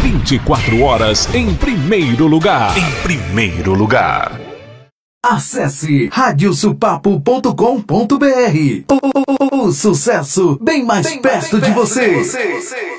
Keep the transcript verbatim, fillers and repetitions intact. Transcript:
vinte e quatro horas em primeiro lugar. Em primeiro lugar. Acesse rádio supapo ponto com ponto br. O, o, o, o sucesso bem mais bem perto, mais de, perto você. de você.